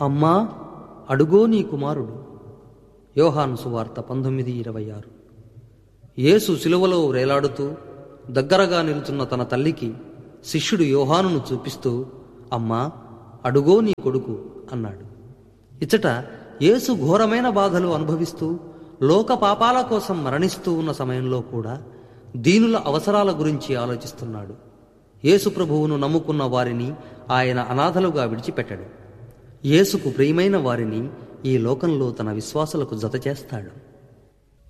అమ్మా, అడుగో నీ కుమారుడు. యోహాను సువార్త 19:26. యేసు శిలువలో వేలాడుతూ దగ్గరగా నిలుచున్న తన తల్లికి శిష్యుడు యోహానును చూపిస్తూ, అమ్మా, అడుగో నీ కొడుకు అన్నాడు. ఇచ్చట యేసు ఘోరమైన బాధలు అనుభవిస్తూ లోక పాపాల కోసం మరణిస్తూ ఉన్న సమయంలో కూడా దీనుల అవసరాల గురించి ఆలోచిస్తున్నాడు. యేసు ప్రభువును నమ్ముకున్న వారిని ఆయన అనాథలుగా విడిచిపెట్టాడు. యేసుకు ప్రియమైన వారిని ఈ లోకంలో తన విశ్వాసులకు జతచేస్తాడు.